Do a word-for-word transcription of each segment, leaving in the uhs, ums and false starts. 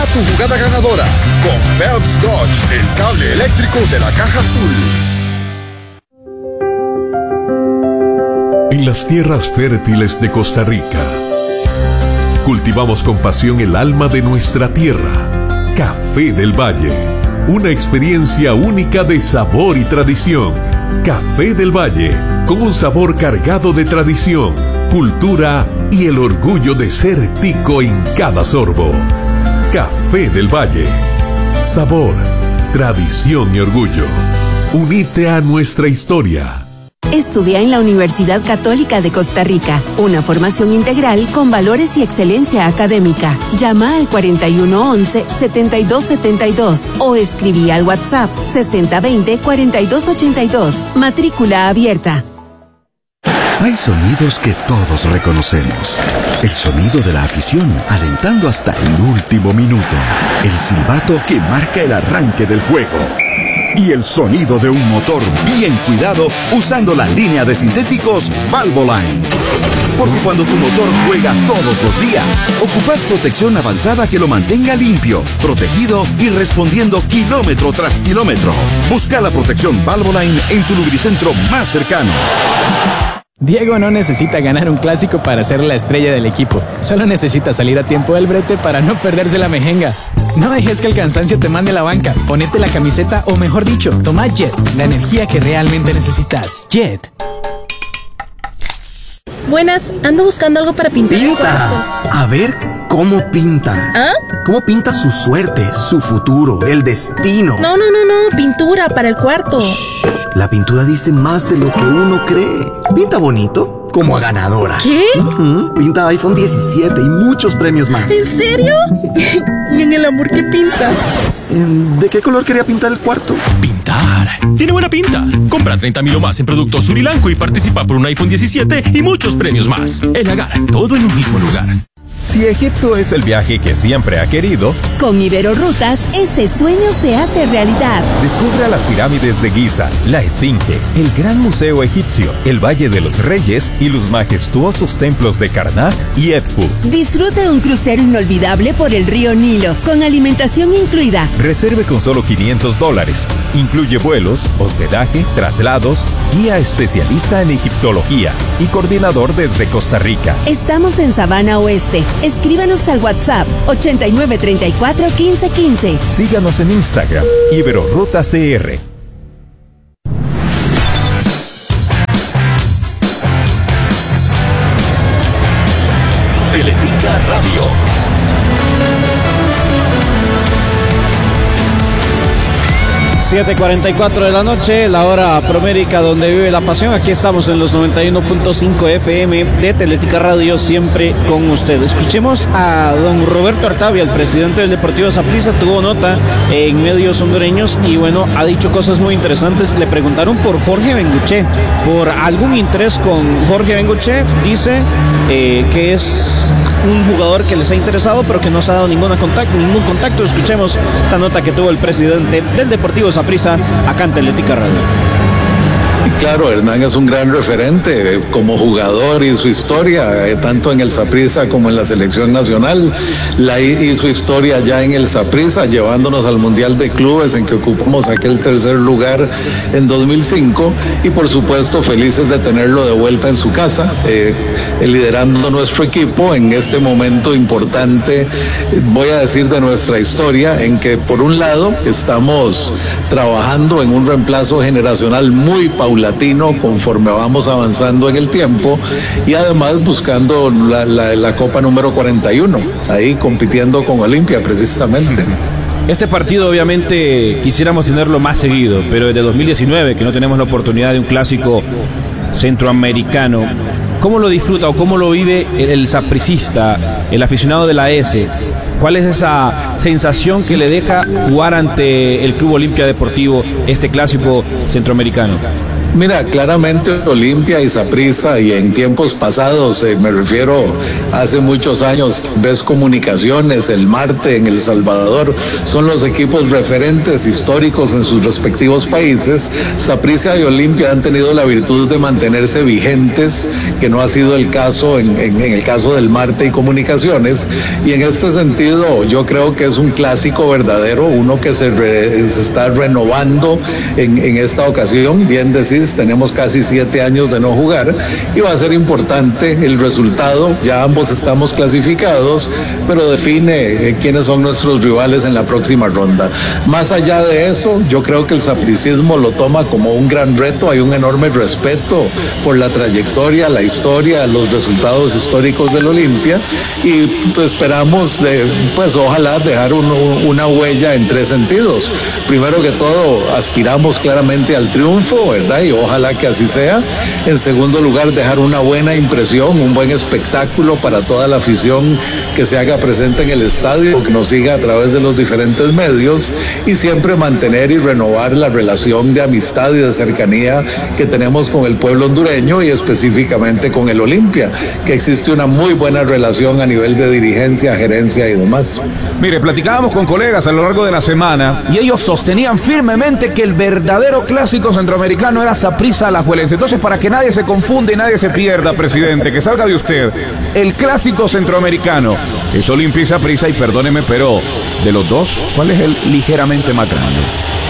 tu jugada ganadora con Phelps Dodge, el cable eléctrico de la Caja Azul. En las tierras fértiles de Costa Rica, cultivamos con pasión el alma de nuestra tierra. Café del Valle, una experiencia única de sabor y tradición. Café del Valle, con un sabor cargado de tradición, cultura y el orgullo de ser tico en cada sorbo. Café del Valle, sabor, tradición y orgullo. Unite a nuestra historia. Estudia en la Universidad Católica de Costa Rica, una formación integral con valores y excelencia académica. Llama al cuarenta y uno once, setenta y dos setenta y dos o escribí al WhatsApp sesenta veinte, cuarenta y dos ochenta y dos. Matrícula abierta. Hay sonidos que todos reconocemos. El sonido de la afición alentando hasta el último minuto. El silbato que marca el arranque del juego. Y el sonido de un motor bien cuidado usando la línea de sintéticos Valvoline. Porque cuando tu motor juega todos los días, ocupas protección avanzada que lo mantenga limpio, protegido y respondiendo kilómetro tras kilómetro. Busca la protección Valvoline en tu lubricentro más cercano. Diego no necesita ganar un clásico para ser la estrella del equipo. Solo necesita salir a tiempo del brete para no perderse la mejenga. No dejes que el cansancio te mande a la banca. Ponete la camiseta o mejor dicho, toma Jet, la energía que realmente necesitas. Jet. Buenas, ando buscando algo para pintar. ¡Pinta! A ver cómo pinta. ¿Ah? ¿Cómo pinta su suerte, su futuro, el destino? No, no, no, no, pintura para el cuarto. Shh, la pintura dice más de lo que uno cree. Pinta bonito, como a ganadora. ¿Qué? Uh-huh. Pinta iPhone diecisiete y muchos premios más. ¿En serio? ¿Y en el amor qué pinta? ¿De qué color quería pintar el cuarto? Pintar. Tiene buena pinta. Compra treinta mil o más en productos Surilanco y participa por un iPhone diecisiete y muchos premios más. El Agar, todo en un mismo lugar. Si Egipto es el viaje que siempre ha querido, con Iberorutas ese sueño se hace realidad. Descubre las pirámides de Giza, la Esfinge, el Gran Museo Egipcio, el Valle de los Reyes y los majestuosos templos de Karnak y Edfu. Disfrute un crucero inolvidable por el río Nilo, con alimentación incluida. Reserve con solo quinientos dólares. Incluye vuelos, hospedaje, traslados, guía especialista en egiptología y coordinador desde Costa Rica. Estamos en Sabana Oeste. Escríbanos al WhatsApp ochenta y nueve treinta y cuatro quince quince. Síganos en Instagram, Iberoruta C R. Teletica Radio. siete cuarenta y cuatro de la noche, la hora promérica donde vive la pasión. Aquí estamos en los noventa y uno punto cinco F M de Teletica Radio, siempre con ustedes. Escuchemos a don Roberto Artavia, el presidente del Deportivo Saprissa. Tuvo nota en medios hondureños y bueno, ha dicho cosas muy interesantes. Le preguntaron por Jorge Benguche, por algún interés con Jorge Benguche. Dice eh, que es un jugador que les ha interesado, pero que no se ha dado ningún contacto, ningún contacto. Escuchemos esta nota que tuvo el presidente del Deportivo Saprissa acá en Teletica Radio. Claro, Hernán es un gran referente eh, como jugador y su historia, eh, tanto en el Saprissa como en la selección nacional, la, y su historia ya en el Saprissa, llevándonos al Mundial de Clubes en que ocupamos aquel tercer lugar en dos mil cinco, y por supuesto felices de tenerlo de vuelta en su casa, eh, liderando nuestro equipo en este momento importante, voy a decir, de nuestra historia, en que por un lado estamos trabajando en un reemplazo generacional muy paulatino conforme vamos avanzando en el tiempo, y además buscando la, la, la Copa número cuarenta y uno, ahí compitiendo con Olimpia precisamente. Este partido obviamente quisiéramos tenerlo más seguido, pero desde dos mil diecinueve que no tenemos la oportunidad de un clásico centroamericano. ¿Cómo lo disfruta o cómo lo vive el, el sapricista, el aficionado de la S? ¿Cuál es esa sensación que le deja jugar ante el Club Olimpia Deportivo este clásico centroamericano? Mira, claramente Olimpia y Saprissa, y en tiempos pasados, eh, me refiero hace muchos años, ves Comunicaciones, el Marte en El Salvador, son los equipos referentes históricos en sus respectivos países. Saprissa y Olimpia han tenido la virtud de mantenerse vigentes, que no ha sido el caso en, en, en el caso del Marte y Comunicaciones, y en este sentido yo creo que es un clásico verdadero, uno que se, re, se está renovando en, en esta ocasión. Bien decís, tenemos casi siete años de no jugar y va a ser importante el resultado. Ya ambos estamos clasificados, pero define eh, quiénes son nuestros rivales en la próxima ronda. Más allá de eso, yo creo que el sapricismo lo toma como un gran reto. Hay un enorme respeto por la trayectoria, la historia, los resultados históricos del Olimpia, y pues, esperamos de, pues ojalá dejar un, una huella en tres sentidos. Primero que todo, aspiramos claramente al triunfo, ¿verdad? Y ojalá que así sea. En segundo lugar, dejar una buena impresión, un buen espectáculo para toda la afición que se haga presente en el estadio, que nos siga a través de los diferentes medios, y siempre mantener y renovar la relación de amistad y de cercanía que tenemos con el pueblo hondureño y específicamente con el Olimpia, que existe una muy buena relación a nivel de dirigencia, gerencia y demás. Mire, platicábamos con colegas a lo largo de la semana y ellos sostenían firmemente que el verdadero clásico centroamericano era Saprissa Alajuelense. Entonces, para que nadie se confunda y nadie se pierda, presidente, que salga de usted, el clásico centroamericano es Olimpia y Saprissa, y perdóneme, pero de los dos, ¿cuál es el ligeramente más grande?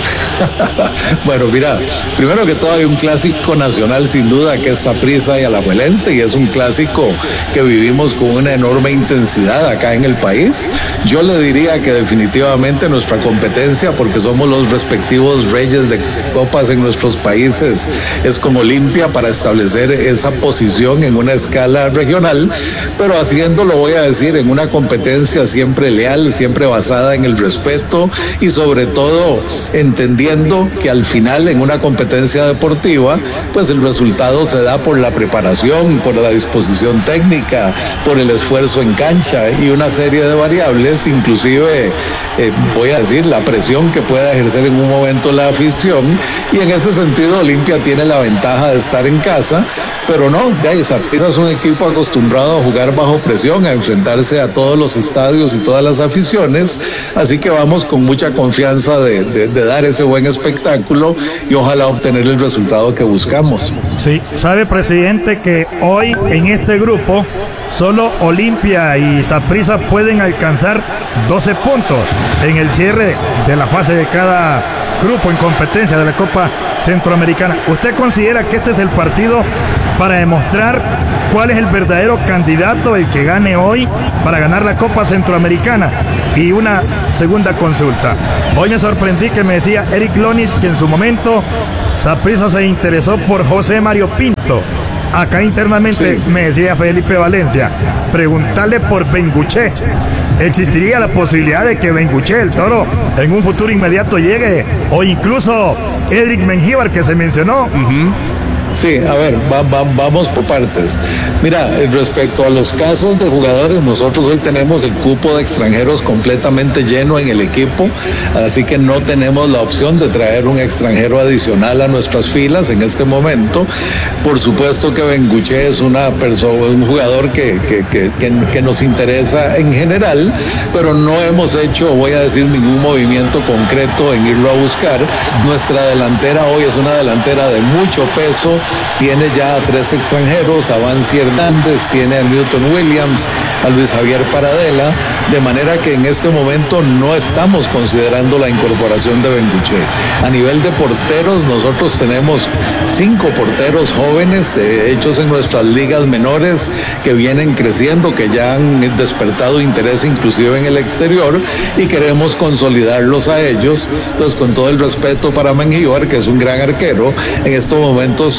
Bueno, mira, primero que todo hay un clásico nacional sin duda que es Saprissa y Alajuelense, y es un clásico que vivimos con una enorme intensidad acá en el país. Yo le diría que definitivamente nuestra competencia, porque somos los respectivos reyes de copas en nuestros países, es con Olimpia para establecer esa posición en una escala regional, pero haciéndolo, voy a decir, en una competencia siempre leal, siempre basada en el respeto y sobre todo entendiendo que al final en una competencia deportiva pues el resultado se da por la preparación, por la disposición técnica, por el esfuerzo en cancha y una serie de variables, inclusive eh, voy a decir la presión que pueda ejercer en un momento la afición, y en ese sentido Olimpia tiene la ventaja de estar en casa, pero no, ya Saprissa es un equipo acostumbrado a jugar bajo presión, a enfrentarse a todos los estadios y todas las aficiones, así que vamos con mucha confianza de, de, de dar ese buen espectáculo y ojalá obtener el resultado que buscamos. Sí, sabe, presidente, que hoy en este grupo solo Olimpia y Saprissa pueden alcanzar doce puntos en el cierre de la fase de cada grupo en competencia de la Copa Centroamericana. ¿Usted considera que este es el partido para demostrar cuál es el verdadero candidato, el que gane hoy, para ganar la Copa Centroamericana? Y una segunda consulta. Hoy me sorprendí que me decía Eric Lonis que en su momento Saprissa se interesó por José Mario Pinto. Acá internamente sí. Me decía Felipe Valencia, preguntarle por Benguché. ¿Existiría la posibilidad de que Benguché, el Toro, en un futuro inmediato llegue? O incluso Edric Mengíbar, que se mencionó. Uh-huh. Sí, a ver, va, va, vamos por partes. Mira, respecto a los casos de jugadores, nosotros hoy tenemos el cupo de extranjeros completamente lleno en el equipo, así que no tenemos la opción de traer un extranjero adicional a nuestras filas en este momento. Por supuesto que Benguché es una persona, un jugador que, que, que, que, que nos interesa en general, pero no hemos hecho, voy a decir, ningún movimiento concreto en irlo a buscar. Nuestra delantera hoy es una delantera de mucho peso, tiene ya a tres extranjeros, a Vancy Hernández, tiene a Newton Williams, a Luis Javier Paradela, de manera que en este momento no estamos considerando la incorporación de Benguché. A nivel de porteros, nosotros tenemos cinco porteros jóvenes eh, hechos en nuestras ligas menores que vienen creciendo, que ya han despertado interés inclusive en el exterior, y queremos consolidarlos a ellos. Entonces, con todo el respeto para Mengíbar, que es un gran arquero, en estos momentos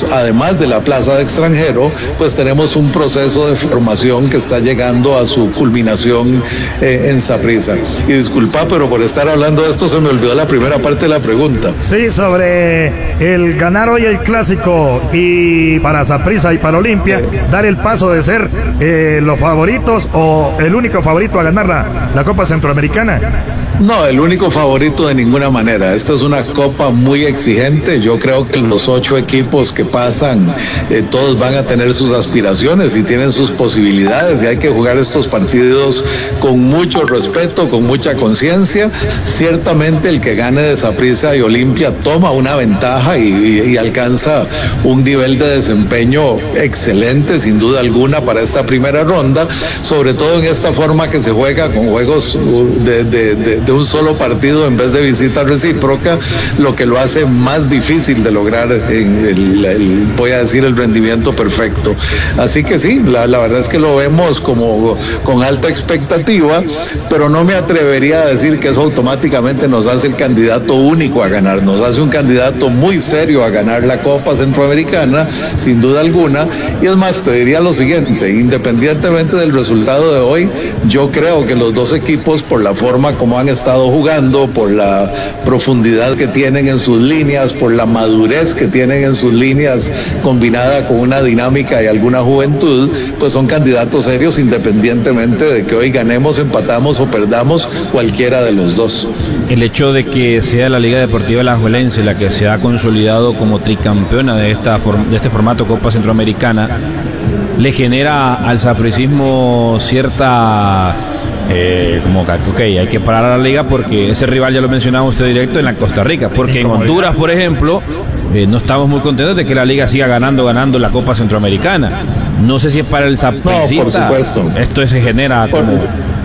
además de la plaza de extranjero, pues tenemos un proceso de formación que está llegando a su culminación eh, en Saprissa. Y disculpa, pero por estar hablando de esto se me olvidó la primera parte de la pregunta. Sí, sobre el ganar hoy el clásico y para Saprissa y para Olimpia, dar el paso de ser eh, los favoritos o el único favorito a ganar la, la Copa Centroamericana. No, el único favorito de ninguna manera. Esta es una copa muy exigente. Yo creo que los ocho equipos que pasan, eh, todos van a tener sus aspiraciones y tienen sus posibilidades, y hay que jugar estos partidos con mucho respeto, con mucha conciencia. Ciertamente el que gane de Saprissa y Olimpia toma una ventaja y, y, y alcanza un nivel de desempeño excelente, sin duda alguna, para esta primera ronda, sobre todo en esta forma que se juega con juegos de, de, de de un solo partido en vez de visita recíproca, lo que lo hace más difícil de lograr en el, el, voy a decir, el rendimiento perfecto. Así que sí, la, la verdad es que lo vemos como con alta expectativa, pero no me atrevería a decir que eso automáticamente nos hace el candidato único a ganar. Nos hace un candidato muy serio a ganar la Copa Centroamericana, sin duda alguna. Y es más, te diría lo siguiente: independientemente del resultado de hoy, yo creo que los dos equipos, por la forma como han estado jugando, por la profundidad que tienen en sus líneas, por la madurez que tienen en sus líneas, combinada con una dinámica y alguna juventud, pues son candidatos serios, independientemente de que hoy ganemos, empatamos o perdamos cualquiera de los dos. El hecho de que sea la Liga Deportiva Alajuelense la que se ha consolidado como tricampeona de, esta, de este formato Copa Centroamericana, le genera al sapricismo cierta... Eh, como que, ok, hay que parar a la liga porque ese rival ya lo mencionaba usted directo en la Costa Rica, porque en Honduras, por ejemplo, eh, no estamos muy contentos de que la liga siga ganando, ganando la Copa Centroamericana. No sé si es para el sapricista, no, por supuesto. Esto se genera como...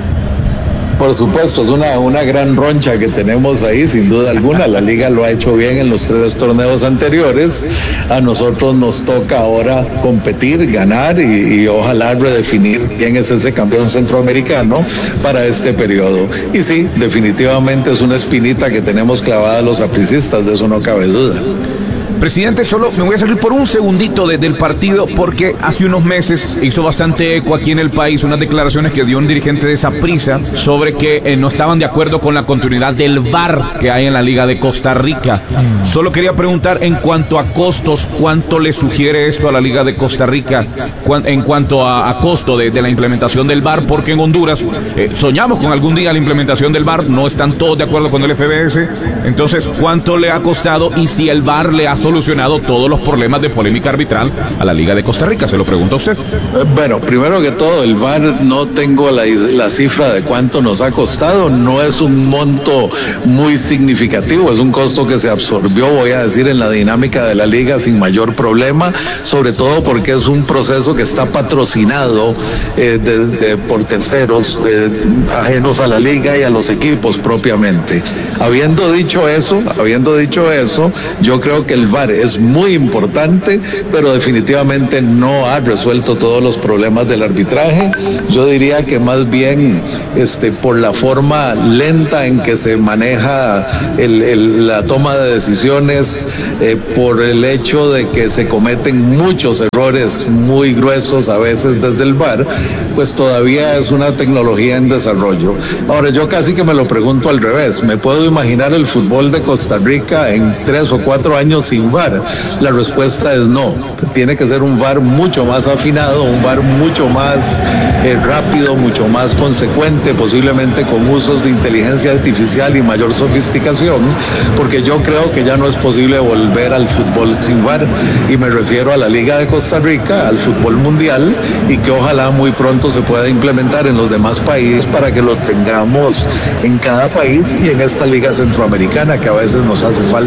Por supuesto, es una, una gran roncha que tenemos ahí, sin duda alguna. La liga lo ha hecho bien en los tres torneos anteriores. A nosotros nos toca ahora competir, ganar y, y ojalá redefinir quién es ese campeón centroamericano para este periodo. Y sí, definitivamente es una espinita que tenemos clavada los sapricistas, de eso no cabe duda. Presidente, solo me voy a salir por un segundito de, del partido, porque hace unos meses hizo bastante eco aquí en el país unas declaraciones que dio un dirigente de Saprissa sobre que eh, no estaban de acuerdo con la continuidad del V A R que hay en la Liga de Costa Rica. Solo quería preguntar, en cuanto a costos, ¿cuánto le sugiere esto a la Liga de Costa Rica en cuanto a, a costo de, de la implementación del V A R? Porque en Honduras eh, soñamos con algún día la implementación del V A R, no están todos de acuerdo con el F B S. Entonces, ¿cuánto le ha costado y si el V A R le ha solucionado todos los problemas de polémica arbitral a la Liga de Costa Rica? Se lo pregunto a usted. Bueno, primero que todo, el V A R no tengo la, la cifra de cuánto nos ha costado, no es un monto muy significativo, es un costo que se absorbió, voy a decir, en la dinámica de la liga sin mayor problema, sobre todo porque es un proceso que está patrocinado eh, de, de, por terceros eh, ajenos a la liga y a los equipos propiamente. Habiendo dicho eso, habiendo dicho eso, yo creo que el V A R es muy importante, pero definitivamente no ha resuelto todos los problemas del arbitraje. Yo diría que más bien este, por la forma lenta en que se maneja el, el, la toma de decisiones, eh, por el hecho de que se cometen muchos errores muy gruesos a veces desde el V A R, pues todavía es una tecnología en desarrollo. Ahora, yo casi que me lo pregunto al revés, ¿me puedo imaginar el fútbol de Costa Rica en tres o cuatro años sin V A R? La respuesta es no. Tiene que ser un V A R mucho más afinado, un V A R mucho más eh, rápido, mucho más consecuente, posiblemente con usos de inteligencia artificial y mayor sofisticación, porque yo creo que ya no es posible volver al fútbol sin V A R, y me refiero a la Liga de Costa Rica, al fútbol mundial, y que ojalá muy pronto se pueda implementar en los demás países para que lo tengamos en cada país y en esta Liga Centroamericana que a veces nos hace falta.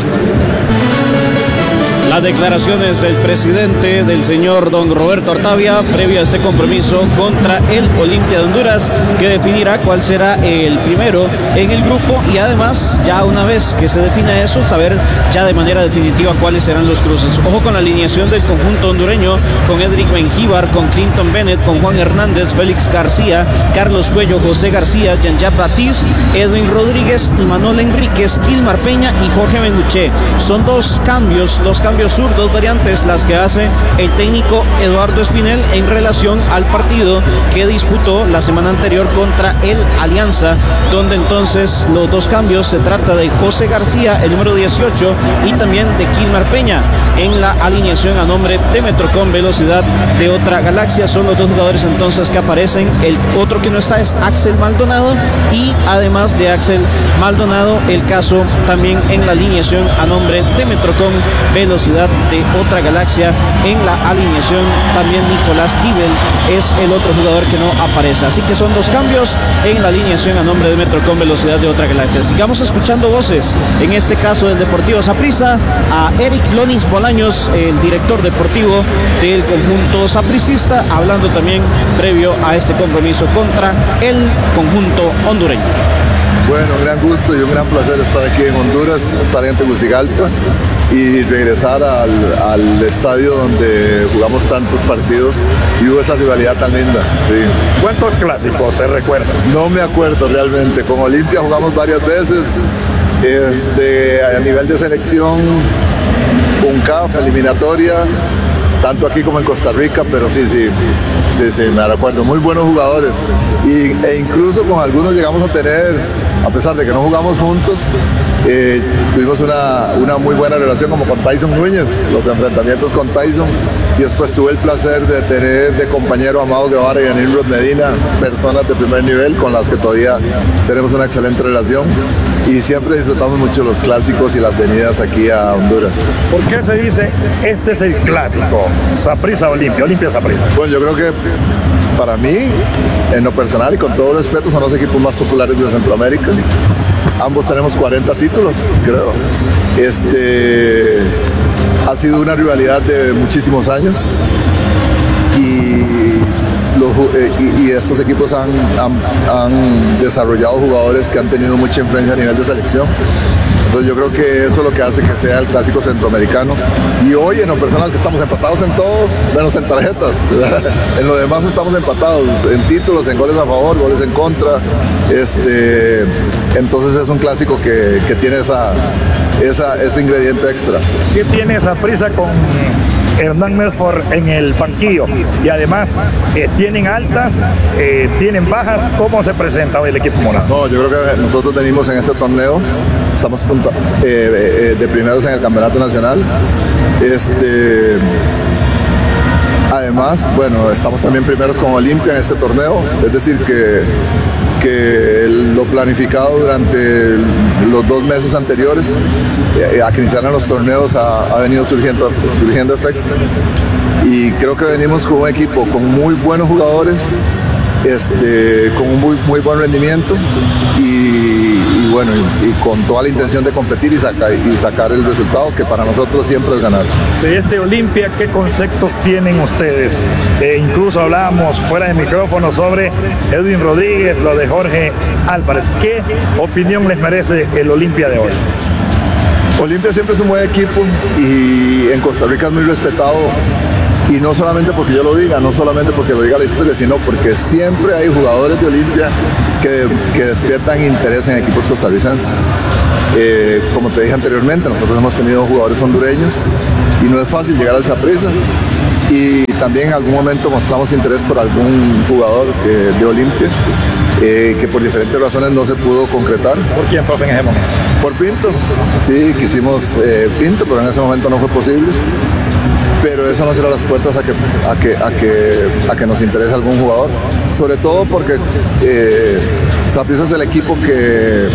Las declaraciones del presidente, del señor don Roberto Artavia, previo a este compromiso contra el Olimpia de Honduras, que definirá cuál será el primero en el grupo, y además, ya una vez que se defina eso, saber ya de manera definitiva cuáles serán los cruces. Ojo con la alineación del conjunto hondureño, con Edric Mengíbar, con Clinton Bennett, con Juan Hernández, Félix García, Carlos Cuello, José García, Jean-Jacques Baptiste, Edwin Rodríguez, Manuel Enríquez, Ismar Peña y Jorge Benguché. Son dos cambios, dos cambios cambios sur, dos variantes las que hace el técnico Eduardo Espinel en relación al partido que disputó la semana anterior contra el Alianza, donde entonces los dos cambios se trata de José García, el número dieciocho, y también de Kilmar Peña en la alineación a nombre de Metrocom Velocidad de Otra Galaxia. Son los dos jugadores entonces que aparecen. El otro que no está es Axel Maldonado, y además de Axel Maldonado, el caso también en la alineación a nombre de Metrocom Velocidad de Otra Galaxia. En la alineación también Nicolás Dibel es el otro jugador que no aparece. Así que son dos cambios en la alineación a nombre de Metrocom Velocidad de Otra Galaxia. Sigamos escuchando voces, en este caso del Deportivo Saprissa, a Eric Lonis Bolaños, el director deportivo del conjunto sapricista, hablando también previo a este compromiso contra el conjunto hondureño. Bueno, un gran gusto y un gran placer estar aquí en Honduras, estar en Tegucigalpa y regresar al, al estadio donde jugamos tantos partidos y hubo esa rivalidad tan linda. Sí. ¿Cuántos clásicos se recuerdan? No me acuerdo realmente. Con Olimpia jugamos varias veces. Este, a nivel de selección, CONCACAF, eliminatoria, tanto aquí como en Costa Rica, pero sí, sí, sí, sí, me recuerdo. Muy buenos jugadores. Y, e incluso con algunos llegamos a tener, a pesar de que no jugamos juntos, eh, tuvimos una, una muy buena relación, como con Tyson Núñez, los enfrentamientos con Tyson. Y después tuve el placer de tener de compañero a Amado Guevara y a Nimrod Medina, personas de primer nivel con las que todavía tenemos una excelente relación. Y siempre disfrutamos mucho los clásicos y las venidas aquí a Honduras. ¿Por qué se dice este es el clásico? Saprissa Olimpia, Olimpia Saprissa. Bueno, yo creo que para mí, en lo personal y con todo respeto, son los equipos más populares de Centroamérica. Ambos tenemos cuarenta títulos, creo. Este, ha sido una rivalidad de muchísimos años y, los, eh, y, y estos equipos han, han, han desarrollado jugadores que han tenido mucha influencia a nivel de selección. Entonces yo creo que eso es lo que hace que sea el clásico centroamericano. Y hoy en lo personal que estamos empatados en todo, menos en tarjetas. En lo demás estamos empatados, en títulos, en goles a favor, goles en contra. Este, entonces es un clásico que, que tiene esa, esa, ese ingrediente extra. ¿Qué tiene Saprissa con Hernán Medford en el banquillo? Y además, eh, ¿tienen altas? Eh, ¿Tienen bajas? ¿Cómo se presenta hoy el equipo morado? No, yo creo que nosotros venimos en este torneo, estamos punto, eh, eh, de primeros en el campeonato nacional. Este, además, bueno, estamos también primeros con Olimpia en este torneo, es decir que, que lo planificado durante los dos meses anteriores eh, a que iniciaran los torneos ha, ha venido surgiendo, surgiendo efecto. Y creo que venimos con un equipo con muy buenos jugadores, este, con un muy, muy buen rendimiento y, y bueno, y, y con toda la intención de competir y, saca, y sacar el resultado, que para nosotros siempre es ganar. De este Olimpia, ¿qué conceptos tienen ustedes? Eh, incluso hablábamos fuera de micrófono sobre Edwin Rodríguez, lo de Jorge Álvarez. ¿Qué opinión les merece el Olimpia de hoy? Olimpia siempre es un buen equipo y en Costa Rica es muy respetado. Y no solamente porque yo lo diga, no solamente porque lo diga la historia, sino porque siempre hay jugadores de Olimpia que, que despiertan interés en equipos costarricenses. Eh, como te dije anteriormente, nosotros hemos tenido jugadores hondureños y no es fácil llegar al Saprissa. Y también en algún momento mostramos interés por algún jugador que, de Olimpia, eh, que por diferentes razones no se pudo concretar. ¿Por quién, profe, en ese momento? Por Pinto. Sí, quisimos eh, Pinto, pero en ese momento no fue posible. Pero eso no cierra las puertas a que, a que, a que, a que nos interese algún jugador. Sobre todo porque eh, Saprissa es el equipo que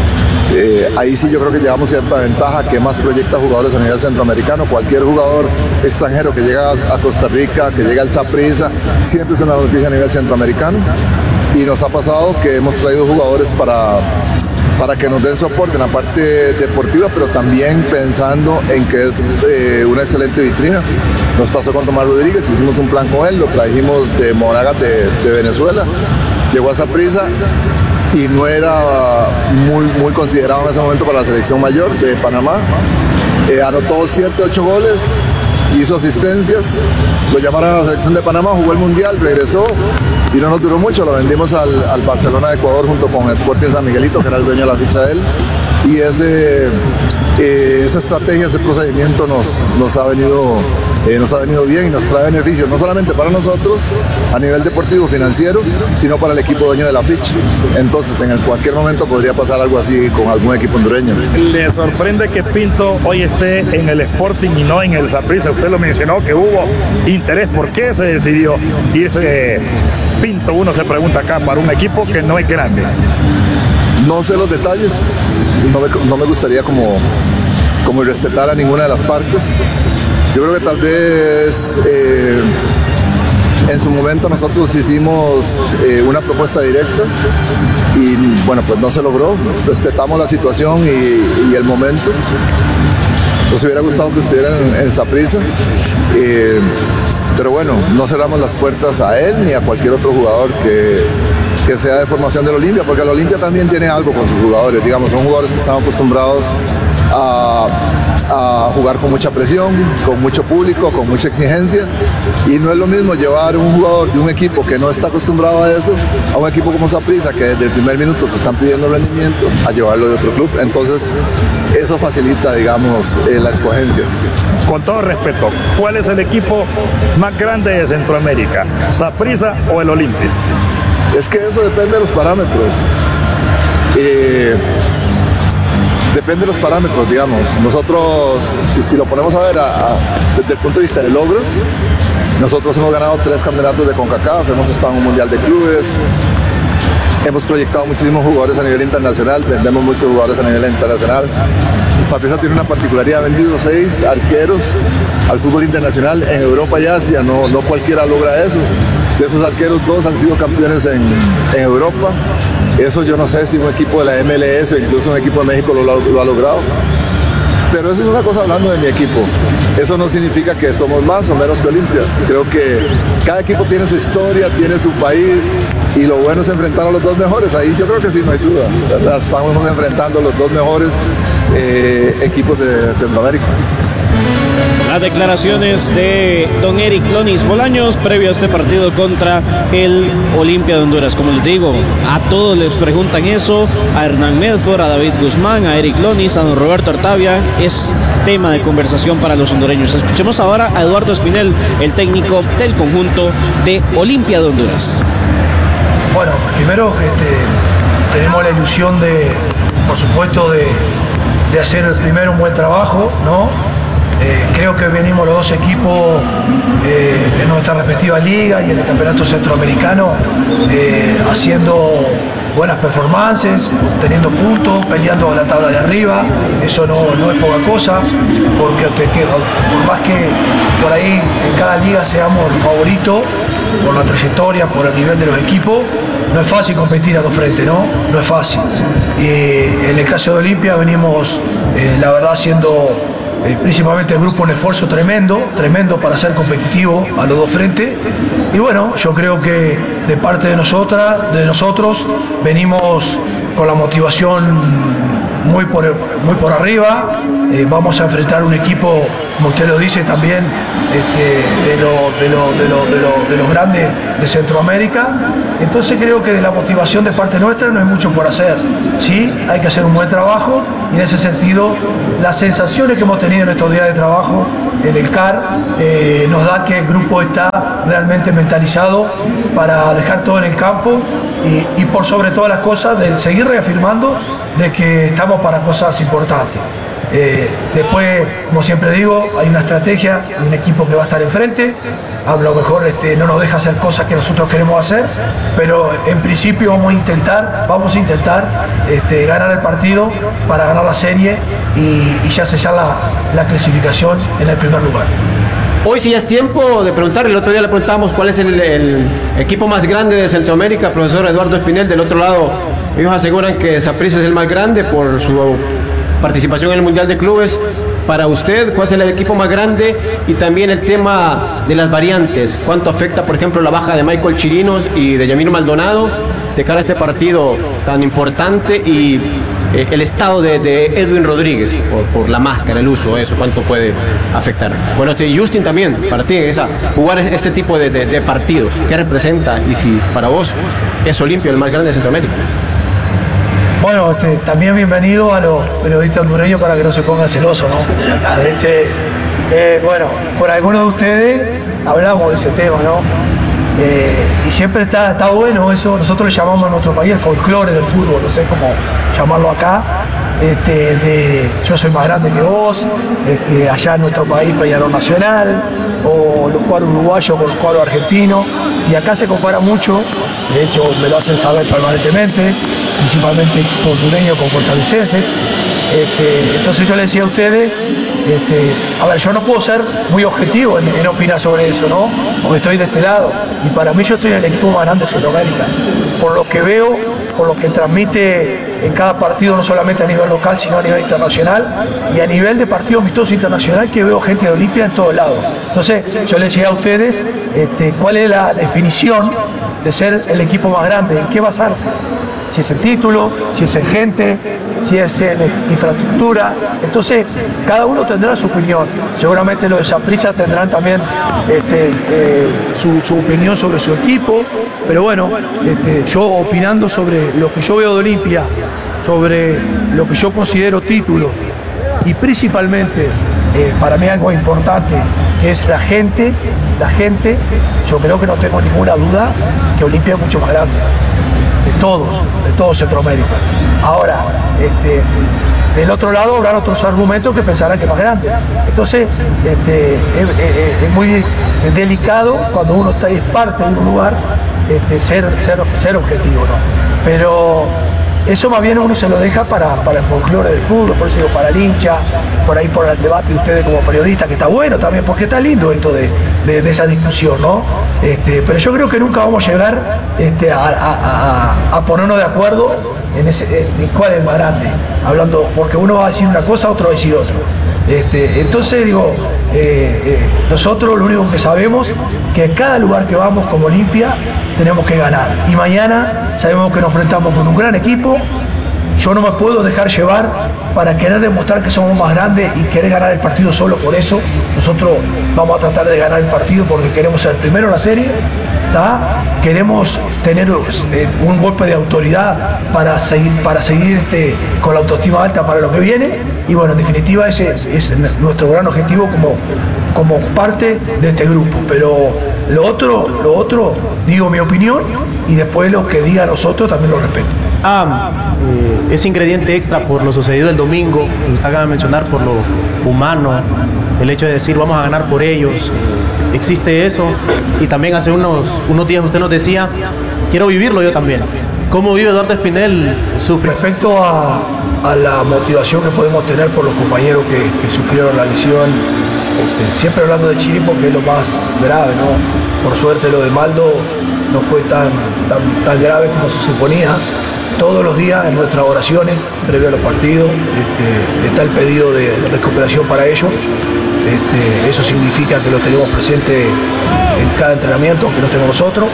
eh, ahí sí yo creo que llevamos cierta ventaja, que más proyecta jugadores a nivel centroamericano. Cualquier jugador extranjero que llega a Costa Rica, que llega al Saprissa, siempre es una noticia a nivel centroamericano. Y nos ha pasado que hemos traído jugadores para... para que nos den soporte en la parte deportiva, pero también pensando en que es eh, una excelente vitrina. Nos pasó con Tomás Rodríguez, hicimos un plan con él, lo trajimos de Monagas de, de Venezuela, llegó a Saprissa y no era muy, muy considerado en ese momento para la selección mayor de Panamá. Eh, anotó siete, ocho goles, hizo asistencias, lo llamaron a la selección de Panamá, jugó el Mundial, regresó y no nos duró mucho, lo vendimos al, al Barcelona de Ecuador junto con Sporting San Miguelito, que era el dueño de la ficha de él, y ese, Eh, esa estrategia, ese procedimiento nos, nos, ha venido, eh, nos ha venido bien y nos trae beneficios, no solamente para nosotros a nivel deportivo, financiero, sino para el equipo dueño de la ficha. Entonces, en el cualquier momento podría pasar algo así con algún equipo hondureño. ¿Le sorprende que Pinto hoy esté en el Sporting y no en el Saprissa? Usted lo mencionó, que hubo interés. ¿Por qué se decidió irse Pinto? Uno se pregunta acá, para un equipo que no es grande. No sé los detalles, no me, no me gustaría como, como irrespetar a ninguna de las partes. Yo creo que tal vez eh, en su momento nosotros hicimos eh, una propuesta directa y bueno, pues no se logró. Respetamos la situación y, y el momento. Nos hubiera gustado que estuviera en, en Saprissa, eh, pero bueno, no cerramos las puertas a él ni a cualquier otro jugador que... que sea de formación del Olimpia, porque el Olimpia también tiene algo con sus jugadores, digamos, son jugadores que están acostumbrados a, a jugar con mucha presión, con mucho público, con mucha exigencia, y no es lo mismo llevar un jugador de un equipo que no está acostumbrado a eso, a un equipo como Saprissa, que desde el primer minuto te están pidiendo rendimiento, a llevarlo de otro club. Entonces, eso facilita, digamos, eh, la escogencia. Con todo respeto, ¿cuál es el equipo más grande de Centroamérica? ¿Saprissa o el Olimpia? Es que eso depende de los parámetros. Eh, depende de los parámetros, digamos. Nosotros, si, si lo ponemos a ver a, a, desde el punto de vista de logros, nosotros hemos ganado tres campeonatos de CONCACAF, hemos estado en un mundial de clubes, hemos proyectado muchísimos jugadores a nivel internacional, vendemos muchos jugadores a nivel internacional. Saprissa tiene una particularidad, ha vendido seis arqueros al fútbol internacional en Europa y Asia, no, no cualquiera logra eso. De esos arqueros, dos han sido campeones en, en Europa. Eso yo no sé si un equipo de la M L S o incluso un equipo de México lo, lo, lo ha logrado. Pero eso es una cosa hablando de mi equipo. Eso no significa que somos más o menos que Olimpia. Creo que cada equipo tiene su historia, tiene su país, y lo bueno es enfrentar a los dos mejores. Ahí yo creo que sí, no hay duda, ¿verdad? Estamos enfrentando a los dos mejores eh, equipos de Centroamérica. Las declaraciones de don Eric Lonis Bolaños previo a este partido contra el Olimpia de Honduras. Como les digo, a todos les preguntan eso, a Hernán Medford, a David Guzmán, a Eric Lonis, a don Roberto Artavia. Es tema de conversación para los hondureños. Escuchemos ahora a Eduardo Espinel, el técnico del conjunto de Olimpia de Honduras. Bueno, primero este, tenemos la ilusión de, por supuesto, de, de hacer primero un buen trabajo, ¿no? Eh, creo que venimos los dos equipos eh, en nuestra respectiva liga y en el campeonato centroamericano eh, haciendo buenas performances, teniendo puntos, peleando a la tabla de arriba. Eso no, no es poca cosa, porque te, que, por más que por ahí en cada liga seamos el favorito por la trayectoria, por el nivel de los equipos, no es fácil competir a dos frentes, ¿no? No es fácil. Y en el caso de Olimpia venimos, eh, la verdad, haciendo eh, principalmente el grupo un esfuerzo tremendo, tremendo para ser competitivo a los dos frentes. Y bueno, yo creo que de parte de nosotras, de nosotros, venimos con la motivación muy por, muy por arriba. Eh, vamos a enfrentar un equipo, como usted lo dice también, este, de, lo, de, lo, de, lo, de, lo, de los grandes de Centroamérica. Entonces creo que de la motivación de parte nuestra no hay mucho por hacer, ¿sí? Hay que hacer un buen trabajo, y en ese sentido las sensaciones que hemos tenido en estos días de trabajo en el C A R eh, nos da que el grupo está realmente mentalizado para dejar todo en el campo y, y por sobre todas las cosas de seguir reafirmando de que estamos para cosas importantes. Eh, después, como siempre digo, hay una estrategia, un equipo que va a estar enfrente. A lo mejor este, no nos deja hacer cosas que nosotros queremos hacer, pero en principio vamos a intentar, vamos a intentar este, ganar el partido para ganar la serie y, y ya sellar la, la clasificación en el primer lugar. Hoy sí ya es tiempo de preguntar. El otro día le preguntamos cuál es el, el equipo más grande de Centroamérica, profesor Eduardo Espinel. Del otro lado, ellos aseguran que Saprissa es el más grande por su participación en el Mundial de Clubes. Para usted, ¿cuál es el equipo más grande? Y también el tema de las variantes. ¿Cuánto afecta, por ejemplo, la baja de Michael Chirinos y de Yamiro Maldonado de cara a este partido tan importante? Y eh, el estado de, de Edwin Rodríguez por, por la máscara, el uso, eso, ¿cuánto puede afectar? Bueno, este, Justin también, para ti, esa, jugar este tipo de, de, de partidos, ¿qué representa? Y si para vos es Olimpia el más grande de Centroamérica. Bueno, este, también bienvenido a los periodistas hondureños para que no se pongan celosos, ¿no? Este, eh, bueno, con algunos de ustedes hablamos de ese tema, ¿no? Eh, y siempre está, está bueno eso, nosotros le llamamos a nuestro país el folclore del fútbol, no sé cómo llamarlo acá. Este, de yo soy más grande que vos, este, allá en nuestro país Peñarol Nacional, o los cuadros uruguayos con los cuadros argentinos, y acá se compara mucho, de hecho me lo hacen saber permanentemente, principalmente hondureños con costarricenses. Este, entonces yo les decía a ustedes, este, a ver, yo no puedo ser muy objetivo en, en opinar sobre eso, ¿no? Porque estoy de este lado, y para mí yo estoy en el equipo más grande de Sudamérica, por lo que veo, por lo que transmite en cada partido, no solamente a nivel local, sino a nivel internacional, y a nivel de partido amistoso internacional, que veo gente de Olimpia en todos lados. Entonces, yo les decía a ustedes, este, ¿cuál es la definición de ser el equipo más grande? ¿En qué basarse? Si es en título, si es en gente, si es en infraestructura. Entonces, cada uno tendrá su opinión. Seguramente los de Saprissa tendrán también este, eh, su, su opinión sobre su equipo, pero bueno, este, yo opinando sobre lo que yo veo de Olimpia, sobre lo que yo considero título, y principalmente eh, para mí algo importante, que es la gente, la gente, yo creo que no tengo ninguna duda que Olimpia es mucho más grande, de todos, de todo Centroamérica. Ahora, este, del otro lado habrán otros argumentos que pensarán que es más grande. Entonces, este, es, es, es muy delicado cuando uno está, es parte de un lugar, este, ser, ser, ser objetivo, ¿no? Pero eso más bien uno se lo deja para, para el folclore del fútbol, por eso digo, para el hincha, por ahí por el debate de ustedes como periodistas, que está bueno también, porque está lindo esto de, de, de esa discusión, ¿no? Este, pero yo creo que nunca vamos a llegar este, a, a, a, a ponernos de acuerdo en, ese, en cuál es el más grande, hablando, porque uno va a decir una cosa, otro va a decir otra. Este, entonces digo, eh, eh, nosotros lo único que sabemos que en cada lugar que vamos como Olimpia tenemos que ganar, y mañana sabemos que nos enfrentamos con un gran equipo. Yo no me puedo dejar llevar para querer demostrar que somos más grandes y querer ganar el partido solo por eso. Nosotros vamos a tratar de ganar el partido porque queremos ser primero en la serie, ¿tá? Queremos tener eh, un golpe de autoridad para seguir, para seguir este, con la autoestima alta para lo que viene, y bueno, en definitiva ese es nuestro gran objetivo como, como parte de este grupo. Pero lo otro, lo otro, digo mi opinión, y después lo que diga nosotros también lo respeto. Ah, eh, ese ingrediente extra por lo sucedido el domingo, que usted acaba de mencionar, por lo humano, el hecho de decir vamos a ganar por ellos, existe eso. Y también hace unos, unos días usted nos decía, quiero vivirlo yo también. ¿Cómo vive Eduardo Espinel su... Respecto a, a la motivación que podemos tener por los compañeros que, que sufrieron la lesión, este, siempre hablando de Chiri porque es lo más grave, ¿no? Por suerte lo de Maldo no fue tan, tan, tan grave como se suponía. Todos los días en nuestras oraciones, previo a los partidos, este, está el pedido de, de recuperación para ellos. Este, eso significa que lo tenemos presente en cada entrenamiento, aunque no estemos nosotros,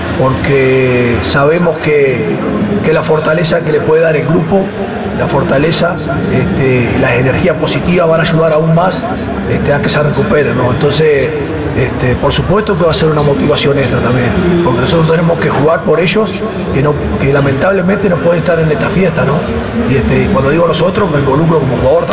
porque sabemos que, que la fortaleza que le puede dar el grupo, la fortaleza, este, las energías positivas van a ayudar aún más este, a que se recuperen, ¿no? Entonces, este, por supuesto que va a ser una motivación extra también, porque nosotros tenemos que jugar por ellos, que, no, que lamentablemente no pueden estar en esta fiesta, ¿no? Y este, cuando digo nosotros, me involucro como jugador.